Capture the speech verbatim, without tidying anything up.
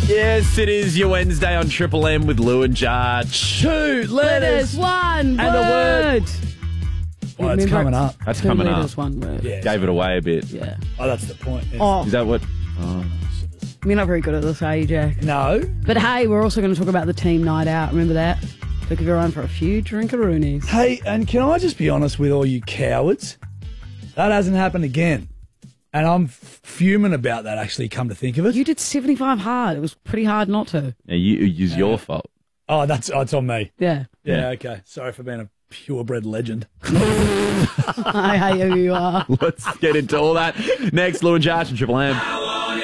Yes, it is your Wednesday on Triple M with Lou and Jarch. Two letters. Letters, one And a word. word. Well, it's Remember- coming up. That's Two coming letters, up. one word. Yeah. Gave it away a bit. Yeah. Oh, that's the point. yeah. Oh, Is that what? Oh. you're not very good at this, are you, Jack? No. But hey, we're also going to talk about the team night out. Remember that? Took everyone for a few drinkaroonies. Hey, and can I just be honest with all you cowards? That hasn't happened again. And I'm f- fuming about that, actually, come to think of it. You did seventy-five hard. It was pretty hard not to. Yeah, you, it's your fault. Oh, that's oh, it's on me. Yeah. Yeah, Yeah. okay. Sorry for being a purebred legend. I hate who you are. Let's get into all that next. Lou and Jarch on Triple M.